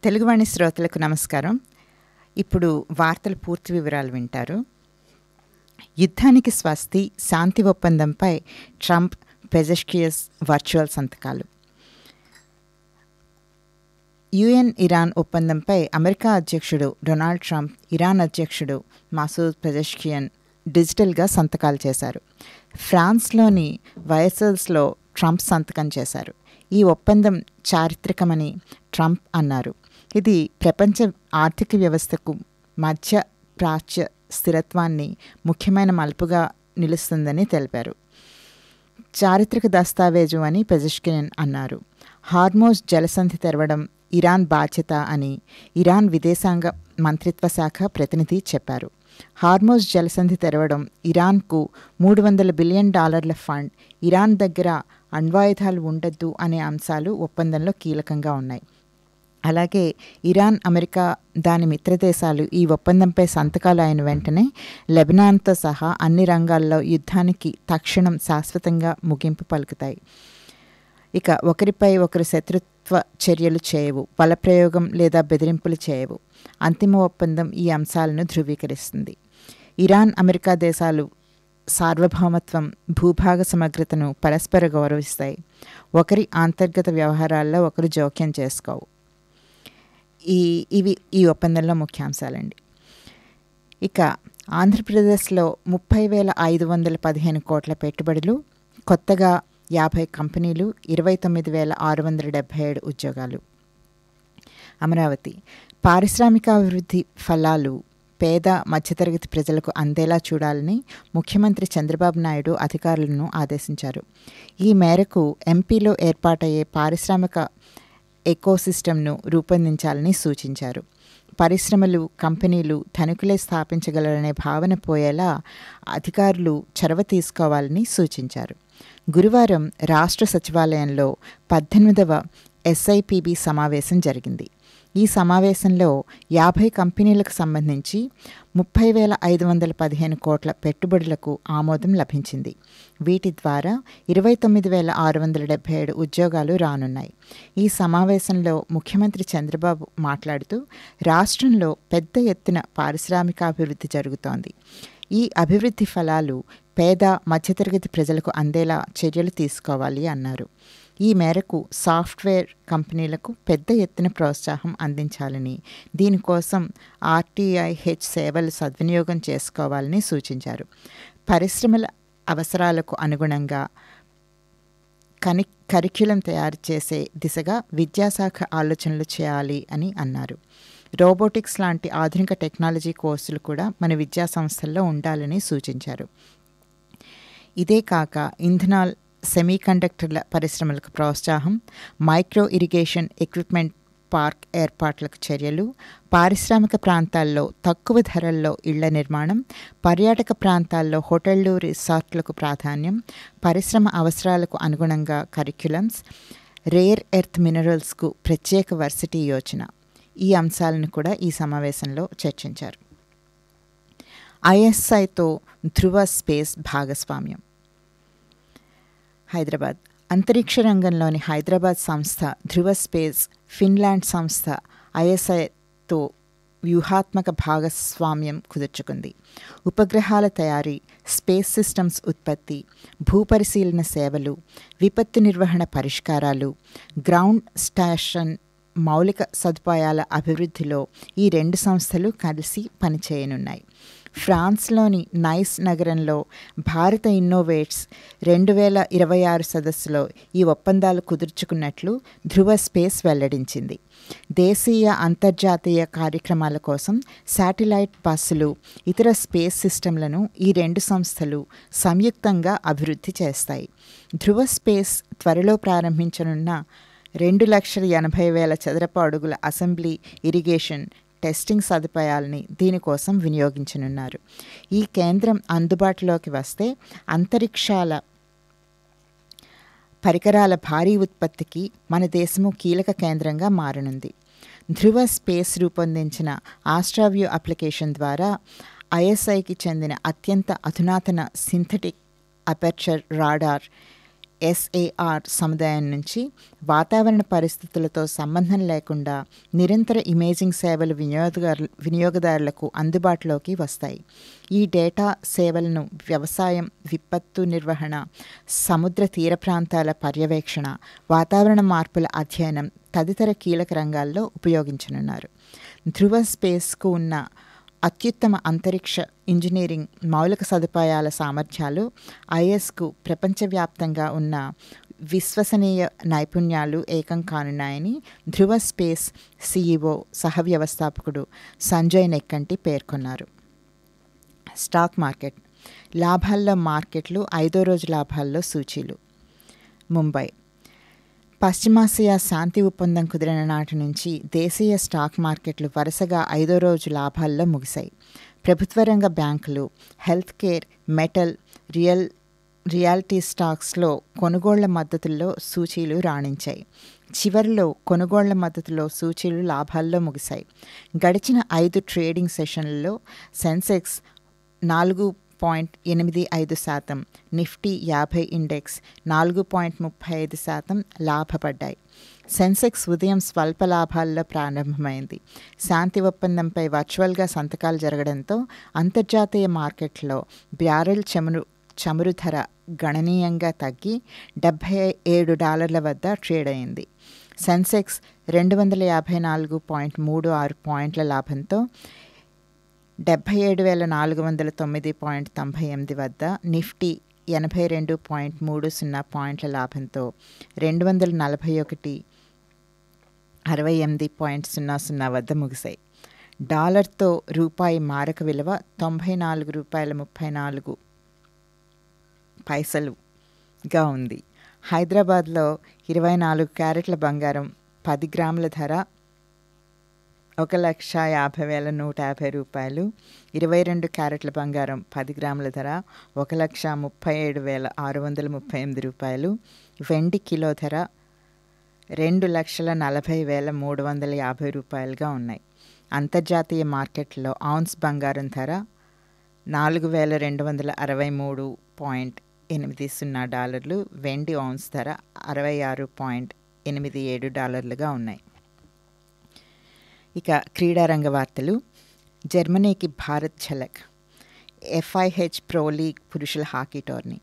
తెలుగువాణి శ్రోతలకు నమస్కారం. ఇప్పుడు వార్తల పూర్తి వివరాలు వింటారు. యుద్ధానికి స్వస్తి, శాంతి ఒప్పందంపై ట్రంప్, పెజెష్కియస్ వర్చువల్ సంతకాలు. యుఎన్ ఇరాన్ ఒప్పందంపై అమెరికా అధ్యక్షుడు డొనాల్డ్ ట్రంప్, ఇరాన్ అధ్యక్షుడు మసూద్ పెజెష్కియన్ డిజిటల్గా సంతకాలు చేశారు. ఫ్రాన్స్లోని వయసల్స్లో ట్రంప్ సంతకం చేశారు. ఈ ఒప్పందం చారిత్రకమని ట్రంప్ అన్నారు. ఇది ప్రపంచ ఆర్థిక వ్యవస్థకు మధ్య ప్రాచ్య స్థిరత్వాన్ని ముఖ్యమైన మలుపుగా నిలుస్తుందని తెలిపారు. చారిత్రక దస్తావేజు అని పెజెష్కియన్ అన్నారు. హార్మోజ్ జలసంధి తెరవడం ఇరాన్ బాధ్యత అని ఇరాన్ విదేశాంగ మంత్రిత్వ శాఖ ప్రతినిధి చెప్పారు. హార్మోజ్ జలసంధి తెరవడం, ఇరాన్కు $300 బిలియన్ ఫండ్, ఇరాన్ దగ్గర అణ్వాయుధాలు ఉండొద్దు అనే అంశాలు ఒప్పందంలో కీలకంగా ఉన్నాయి. అలాగే ఇరాన్, అమెరికా, దాని మిత్రదేశాలు ఈ ఒప్పందంపై సంతకాలు అయిన వెంటనే లెబనాన్తో సహా అన్ని రంగాల్లో యుద్ధానికి తక్షణం శాశ్వతంగా ముగింపు పలుకుతాయి. ఇక ఒకరిపై ఒకరు శత్రుత్వ చర్యలు చేయవు, బలప్రయోగం లేదా బెదిరింపులు చేయవు. అంతిమ ఒప్పందం ఈ అంశాలను ధృవీకరిస్తుంది. ఇరాన్, అమెరికా దేశాలు సార్వభౌమత్వం, భూభాగ సమగ్రతను పరస్పర గౌరవిస్తాయి. ఒకరి అంతర్గత వ్యవహారాల్లో ఒకరు జోక్యం చేసుకోవు. ఇవి ఈ ఒప్పందంలో ముఖ్యాంశాలండి. ఇక ఆంధ్రప్రదేశ్లో 30,515 కోట్ల పెట్టుబడులు, కొత్తగా 50 కంపెనీలు, 29,677 ఉద్యోగాలు. అమరావతి పారిశ్రామికాభివృద్ధి ఫలాలు పేద మధ్యతరగతి ప్రజలకు అందేలా చూడాలని ముఖ్యమంత్రి చంద్రబాబు నాయుడు అధికారులను ఆదేశించారు. ఈ మేరకు ఎంపీలో ఏర్పాటయ్యే పారిశ్రామిక ఎకోసిస్టమ్ను రూపొందించాలని సూచించారు. పరిశ్రమలు, కంపెనీలు ధనికులే స్థాపించగలరనే భావన పోయేలా అధికారులు చొరవ తీసుకోవాలని సూచించారు. గురువారం రాష్ట్ర సచివాలయంలో 18వ SIPB సమావేశం జరిగింది. ఈ సమావేశంలో 50 కంపెనీలకు సంబంధించి 30,515 కోట్ల పెట్టుబడులకు ఆమోదం లభించింది. వీటి ద్వారా 29,677 ఉద్యోగాలు రానున్నాయి. ఈ సమావేశంలో ముఖ్యమంత్రి చంద్రబాబు మాట్లాడుతూ, రాష్ట్రంలో పెద్ద ఎత్తున పారిశ్రామికాభివృద్ధి జరుగుతోంది. ఈ అభివృద్ధి ఫలాలు పేద మధ్యతరగతి ప్రజలకు అందేలా చర్యలు తీసుకోవాలి అన్నారు. ఈ మేరకు సాఫ్ట్వేర్ కంపెనీలకు పెద్ద ఎత్తున ప్రోత్సాహం అందించాలని, దీనికోసం RTIH సేవలు సద్వినియోగం చేసుకోవాలని సూచించారు. పరిశ్రమల అవసరాలకు అనుగుణంగా కరిక్యులం తయారు చేసే దిశగా విద్యాశాఖ ఆలోచనలు చేయాలి అని అన్నారు. రోబోటిక్స్ లాంటి ఆధునిక టెక్నాలజీ కోర్సులు కూడా మన విద్యా సంస్థల్లో ఉండాలని సూచించారు. ఇదే కాక ఇంధనాల్, సెమీకండక్టర్ల పరిశ్రమలకు ప్రోత్సాహం, మైక్రో ఇరిగేషన్ ఎక్విప్మెంట్ పార్క్ ఏర్పాట్లకు చర్యలు, పారిశ్రామిక ప్రాంతాల్లో తక్కువ ధరల్లో ఇళ్ల నిర్మాణం, పర్యాటక ప్రాంతాల్లో హోటళ్లు, రిసార్ట్లకు ప్రాధాన్యం, పరిశ్రమ అవసరాలకు అనుగుణంగా కరిక్యులమ్స్, రేర్ ఎర్త్ మినరల్స్కు ప్రత్యేక వర్సిటీ యోజన, ఈ అంశాలను కూడా ఈ సమావేశంలో చర్చించారు. ISIతో ధృవ స్పేస్ భాగస్వామ్యం. హైదరాబాద్ అంతరిక్ష రంగంలోని హైదరాబాద్ సంస్థ ధృవ స్పేస్, ఫిన్లాండ్ సంస్థ ISIతో వ్యూహాత్మక భాగస్వామ్యం కుదుర్చుకుంది. ఉపగ్రహాల తయారీ, స్పేస్ సిస్టమ్స్ ఉత్పత్తి, భూపరిశీలన సేవలు, విపత్తు నిర్వహణ పరిష్కారాలు, గ్రౌండ్ స్టేషన్ మౌలిక సదుపాయాల అభివృద్ధిలో ఈ రెండు సంస్థలు కలిసి పనిచేయనున్నాయి. ఫ్రాన్స్లోని నైస్ నగరంలో భారత ఇన్నోవేట్స్ 2026 సదస్సులో ఈ ఒప్పందాలు కుదుర్చుకున్నట్లు ధృవ స్పేస్ వెల్లడించింది. దేశీయ, అంతర్జాతీయ కార్యక్రమాల కోసం శాటిలైట్ బస్సులు, ఇతర స్పేస్ సిస్టంలను ఈ రెండు సంస్థలు సంయుక్తంగా అభివృద్ధి చేస్తాయి. ధృవ స్పేస్ త్వరలో ప్రారంభించనున్న 2,80,000 చదరపు అడుగుల అసెంబ్లీ, ఇరిగేషన్, టెస్టింగ్ సదుపాయాలని దీనికోసం వినియోగించనున్నారు. ఈ కేంద్రం అందుబాటులోకి వస్తే అంతరిక్షాల పరికరాల భారీ ఉత్పత్తికి మన దేశము కీలక కేంద్రంగా మారనుంది. ధృవ స్పేస్ రూపొందించిన ఆస్ట్రావ్యూ అప్లికేషన్ ద్వారా ISIకి చెందిన అత్యంత అధునాతన సింథటిక్ అపర్చర్ రాడార్ ఎస్ఏఆర్ సముదాయం నుంచి వాతావరణ పరిస్థితులతో సంబంధం లేకుండా నిరంతర ఇమేజింగ్ సేవలు వినియోగదారులకు అందుబాటులోకి వస్తాయి. ఈ డేటా సేవలను వ్యవసాయం, విపత్తు నిర్వహణ, సముద్ర తీర ప్రాంతాల పర్యవేక్షణ, వాతావరణ మార్పుల అధ్యయనం తదితర కీలక రంగాల్లో ఉపయోగించనున్నారు. ధ్రువ స్పేస్కు ఉన్న అత్యుత్తమ అంతరిక్ష ఇంజనీరింగ్ మౌలిక సదుపాయాల సామర్థ్యాలు ఐఎస్కు ప్రపంచవ్యాప్తంగా ఉన్న విశ్వసనీయ నైపుణ్యాలు ఏకం కానున్నాయని ధ్రువ స్పేస్ సిఇఓ సహ వ్యవస్థాపకుడు సంజయ్ నెక్కంటి పేర్కొన్నారు. స్టాక్ మార్కెట్ లాభాల్లో మార్కెట్లు 5వ రోజు లాభాల్లో సూచీలు. ముంబై పశ్చిమాసియా శాంతి ఒప్పందం కుదిరిన నాటి నుంచి దేశీయ స్టాక్ మార్కెట్లు వరుసగా 5వ రోజు లాభాల్లో ముగిశాయి. ప్రభుత్వ రంగ బ్యాంకులు, హెల్త్ కేర్, మెటల్, రియాలిటీ స్టాక్స్లో కొనుగోళ్ల మద్దతుల్లో సూచీలు రాణించాయి. చివరిలో కొనుగోళ్ల మద్దతులో సూచీలు లాభాల్లో ముగిశాయి. గడిచిన 5 ట్రేడింగ్ సెషన్లలో సెన్సెక్స్ 4.85%, నిఫ్టీ 50 ఇండెక్స్ 4.35% లాభపడ్డాయి. సెన్సెక్స్ ఉదయం స్వల్ప లాభాల్లో ప్రారంభమైంది. శాంతి ఒప్పందంపై వర్చువల్గా సంతకాలు జరగడంతో అంతర్జాతీయ మార్కెట్లో బ్యారెల్ చమురు ధర గణనీయంగా తగ్గి $77 వద్ద ట్రేడ్ అయింది. సెన్సెక్స్ 254.36 పాయింట్ల లాభంతో 77,409.98 వద్ద, నిఫ్టీ 82.30 పాయింట్ల లాభంతో 241.68.00 వద్ద ముగిశాయి. డాలర్తో రూపాయి మారక విలువ $94.34గా ఉంది. హైదరాబాద్లో 24 క్యారెట్ల బంగారం 10 గ్రాముల ధర $1,50,150, 22 క్యారెట్ల బంగారం 10 గ్రాముల ధర $1,37,638, వెండి కిలో ధర $2,40,350గా ఉన్నాయి. అంతర్జాతీయ మార్కెట్లో ఔన్స్ బంగారం ధర $4,263.80, వెండి ఔన్స్ ధర $66.87గా ఉన్నాయి. ఇక క్రీడారంగ వార్తలు. జర్మనీకి భారత్ ఝలక్. FIH ప్రో లీగ్ పురుషుల హాకీ టోర్నీ.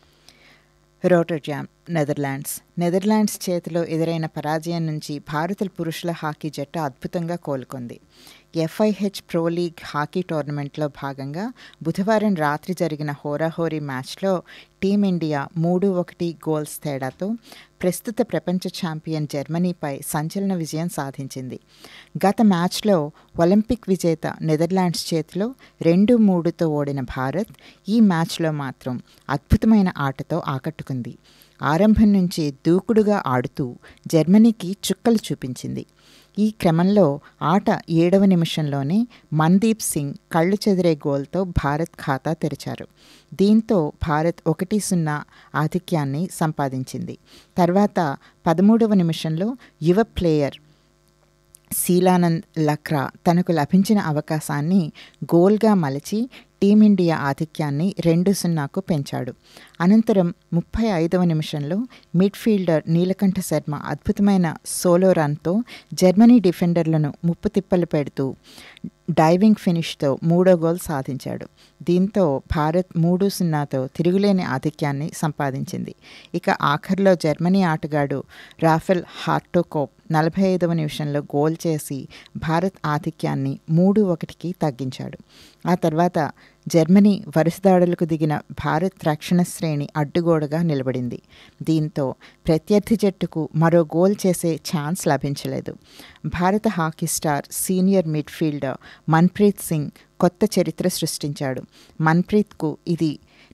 రోటర్డామ్, నెదర్లాండ్స్ చేతిలో ఎదురైన పరాజయం నుంచి భారత పురుషుల హాకీ జట్టు అద్భుతంగా కోలుకుంది. FIH ప్రో లీగ్ హాకీ టోర్నమెంట్లో భాగంగా బుధవారం రాత్రి జరిగిన హోరాహోరీ మ్యాచ్లో టీమిండియా 3-1 గోల్స్ తేడాతో ప్రస్తుత ప్రపంచ ఛాంపియన్ జర్మనీపై సంచలన విజయం సాధించింది. గత మ్యాచ్లో ఒలింపిక్ విజేత నెదర్లాండ్స్ చేతిలో 2-3తో ఓడిన భారత్ ఈ మ్యాచ్లో మాత్రం అద్భుతమైన ఆటతో ఆకట్టుకుంది. ఆరంభం నుంచి దూకుడుగా ఆడుతూ జర్మనీకి చుక్కలు చూపించింది. ఈ క్రమంలో ఆట 7వ నిమిషంలోనే మన్దీప్ సింగ్ కళ్ళు చెదిరే గోల్తో భారత్ ఖాతా తెరిచారు. దీంతో భారత్ 1-0 ఆధిక్యాన్ని సంపాదించింది. తర్వాత 13వ నిమిషంలో యువ ప్లేయర్ శీలానంద్ లక్రా తనకు లభించిన అవకాశాన్ని గోల్గా మలచి టీమిండియా ఆధిక్యాన్ని 2-0కు పెంచాడు. అనంతరం 35వ నిమిషంలో మిడ్ఫీల్డర్ నీలకంఠ శర్మ అద్భుతమైన సోలో రన్తో జర్మనీ డిఫెండర్లను ముప్పుతిప్పలు పెడుతూ డైవింగ్ ఫినిష్తో 3వ గోల్ సాధించాడు. దీంతో భారత్ 3-0తో తిరుగులేని ఆధిక్యాన్ని సంపాదించింది. ఇక ఆఖరిలో జర్మనీ ఆటగాడు రాఫెల్ హార్టోకోప్ 45వ నిమిషంలో గోల్ చేసి భారత్ ఆధిక్యాన్ని 3-1కి తగ్గించాడు. ఆ తర్వాత జర్మనీ వరుస దాడులకు దిగిన భారత్ రక్షణ శ్రేణి అడ్డుగోడగా నిలబడింది. దీంతో ప్రత్యర్థి జట్టుకు మరో గోల్ చేసే ఛాన్స్ లభించలేదు. భారత hockey star senior midfielder Manpreet Singh కొత్త చరిత్ర సృష్టించాడు. మన్ప్రీత్కు ఇది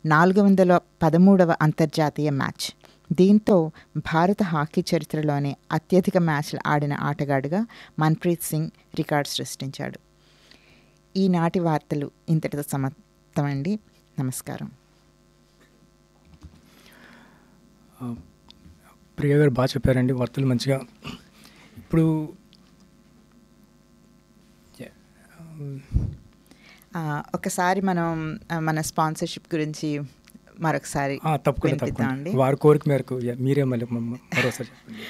413వ అంతర్జాతీయ మ్యాచ్. దీంతో భారత హాకీ చరిత్రలోనే అత్యధిక మ్యాచ్లు ఆడిన ఆటగాడుగా మన్ప్రీత్ సింగ్ రికార్డు సృష్టించాడు. ఈనాటి వార్తలు ఇంతటితో సమాప్తమండి. నమస్కారం. ప్రియ గారు బాగా చెప్పారండి, వార్తలు మంచిగా. ఇప్పుడు ఒకసారి మనం మన స్పాన్సర్షిప్ గురించి మరొకసారి తప్పకుండా వినిపిద్దామండి. వారి కోరిక మేరకు మీరే మళ్ళీ మరోసారి చెప్పండి.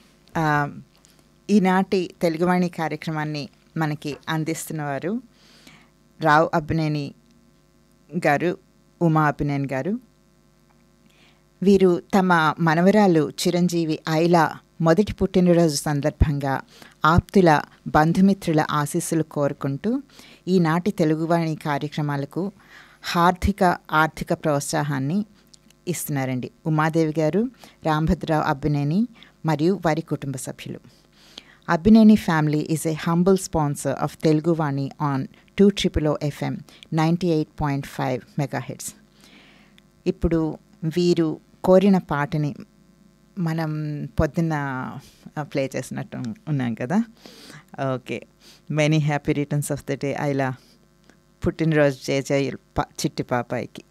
ఈనాటి తెలుగువాణి కార్యక్రమాన్ని మనకి అందిస్తున్నవారు రావు అబ్బినేని గారు, ఉమా అబ్బినేని గారు. వీరు తమ మనవరాలు చిరంజీవి ఐలా మొదటి పుట్టినరోజు సందర్భంగా ఆప్తుల బంధుమిత్రుల ఆశీస్సులు కోరుకుంటూ ఈనాటి తెలుగువాణి కార్యక్రమాలకు ఆర్థిక ప్రోత్సాహాన్ని ఇస్తున్నారండి. ఉమాదేవి గారు, రాంభద్రరావు అబ్బినేని మరియు వారి కుటుంబ సభ్యులు. Abbineni family is a humble sponsor of Teluguvani on 200 FM 98.5 MHz. ఇప్పుడు వీరు కోరిన పాటని మనం పొద్దున్న ప్లే చేసినట్టు ఉన్నాం కదా. Okay, many happy returns of the day ఐలా. పుట్టినరోజు చేజాయి చిట్టి పాపాయికి.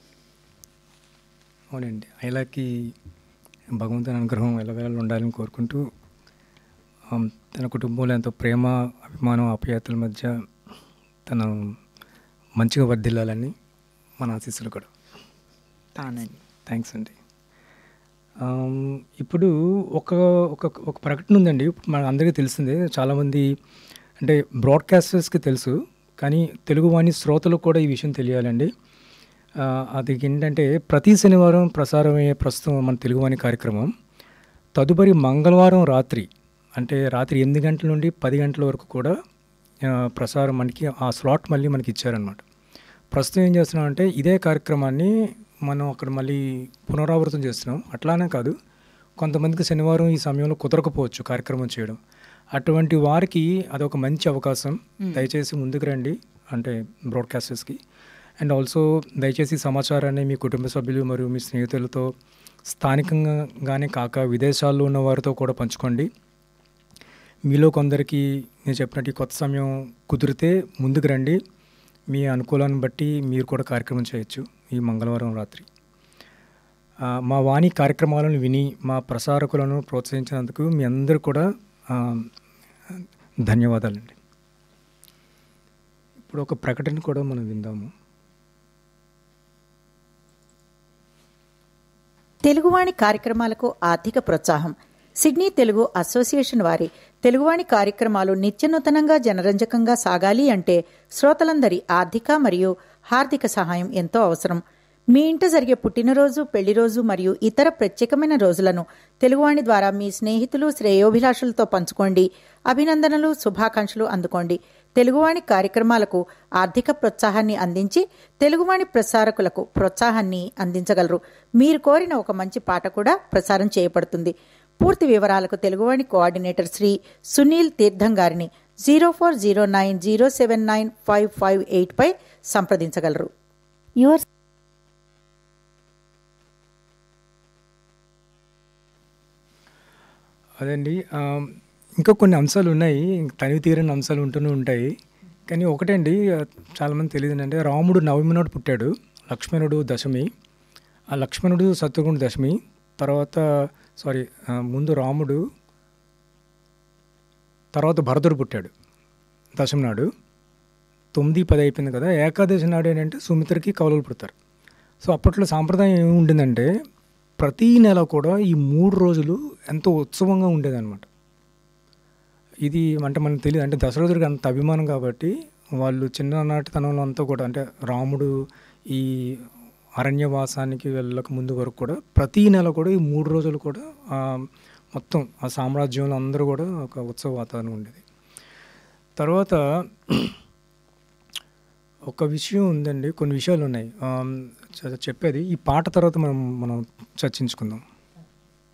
అవునండి, ఐలాకి భగవంతుని అనుగ్రహం ఎల్లవేళలా ఉండాలని కోరుకుంటూ తన కుటుంబంలో ఎంతో ప్రేమ, అభిమానం, ఆప్యాయతల మధ్య తను మంచిగా వర్ధిల్లాలని మన ఆశీస్సులు కూడా. అవునండి, థ్యాంక్స్ అండి. ఇప్పుడు ఒక ప్రకటన ఉందండి. మన అందరికీ తెలిసిందే, చాలామంది అంటే బ్రాడ్కాస్టర్స్కి తెలుసు, కానీ తెలుగువాణి శ్రోతలకు కూడా ఈ విషయం తెలియాలండి. అది ఏంటంటే ప్రతి శనివారం ప్రసారమయ్యే ప్రస్తుతం మన తెలుగువాణి కార్యక్రమం తదుపరి మంగళవారం రాత్రి, అంటే రాత్రి 8 గంటల నుండి 10 గంటల వరకు కూడా ప్రసారం మనకి ఆ స్లాట్ మళ్ళీ మనకి ఇచ్చారనమాట. ప్రస్తుతం ఏం చేస్తున్నాం అంటే ఇదే కార్యక్రమాన్ని మనం అక్కడ మళ్ళీ పునరావృతం చేస్తున్నాం. అట్లానే కాదు, కొంతమందికి శనివారం ఈ సమయంలో కుదరకపోవచ్చు కార్యక్రమం చేయడం. అటువంటి వారికి అదొక మంచి అవకాశం. దయచేసి ముందుకు రండి, అంటే బ్రాడ్కాస్టర్స్కి. అండ్ ఆల్సో దయచేసి సమాచారాన్ని మీ కుటుంబ సభ్యులు మరియు మీ స్నేహితులతో, స్థానికంగానే కాక విదేశాల్లో ఉన్న వారితో కూడా పంచుకోండి. మీలో కొందరికి నేను చెప్పినట్టు కొత్త సమయం కుదిరితే ముందుకు రండి. మీ అనుకూలాన్ని బట్టి మీరు కూడా కార్యక్రమం చేయొచ్చు ఈ మంగళవారం రాత్రి. మా వాణి కార్యక్రమాలను విని మా ప్రసారకులను ప్రోత్సహించినందుకు మీ అందరూ కూడా ధన్యవాదాలండి. ఇప్పుడు ఒక ప్రకటన కూడా మనం విందాము. తెలుగువాణి కార్యక్రమాలకు ఆర్థిక ప్రోత్సాహం. సిడ్నీ తెలుగు అసోసియేషన్ వారి తెలుగువాణి కార్యక్రమాలు నిత్యనూతనంగా జనరంజకంగా సాగాలి అంటే శ్రోతలందరి ఆర్థిక మరియు హార్దిక సహాయం ఎంతో అవసరం. మీ ఇంట జరిగే పుట్టినరోజు, పెళ్లిరోజు మరియు ఇతర ప్రత్యేకమైన రోజులను తెలుగువాణి ద్వారా మీ స్నేహితులు, శ్రేయోభిలాషులతో పంచుకోండి. అభినందనలు, శుభాకాంక్షలు అందుకోండి. తెలుగువాణి కార్యక్రమాలకు ఆర్థిక ప్రోత్సాహాన్ని అందించి తెలుగువాణి ప్రసారకులకు ప్రోత్సాహాన్ని అందించగలరు. మీరు కోరిన ఒక మంచి పాట కూడా ప్రసారం చేయబడుతుంది. పూర్తి వివరాలకు తెలుగువాణి కోఆర్డినేటర్ శ్రీ సునీల్ తీర్థం గారిని 0409079558 పై సంప్రదించగలరు. అదండి, ఇంకా కొన్ని అంశాలు ఉన్నాయి, తనివి తీరని అంశాలు ఉంటూనే ఉంటాయి. కానీ ఒకటండి, చాలామంది తెలియదు అంటే రాముడు నవమి నాడు పుట్టాడు, లక్ష్మణుడు దశమి. ఆ లక్ష్మణుడు శత్రుఘ్నుడు దశమి. తర్వాత ముందు రాముడు, తర్వాత భరతుడు పుట్టాడు దశమి నాడు. 9, 10 అయిపోయింది కదా. ఏకాదశి నాడు ఏంటంటే సుమిత్రకి కౌలులు పుడతారు. సో అప్పట్లో సాంప్రదాయం ఏమి ఉండిందంటే ప్రతీ నెల కూడా ఈ 3 రోజులు ఎంతో ఉత్సవంగా ఉండేదన్నమాట. ఇది అంటే మనకు తెలియదు, అంటే దశరథుడికి అంత అభిమానం కాబట్టి వాళ్ళు చిన్ననాటితనంలో అంతా కూడా, అంటే రాముడు ఈ అరణ్యవాసానికి వెళ్ళక ముందు వరకు కూడా ప్రతీ నెల కూడా ఈ 3 రోజులు కూడా మొత్తం ఆ సామ్రాజ్యంలో అందరూ కూడా ఒక ఉత్సవ వాతావరణం ఉండేది. తర్వాత ఒక విషయం ఉందండి, కొన్ని విషయాలు ఉన్నాయి చెప్పేది. ఈ పాట తర్వాత మనం చర్చించుకుందాం.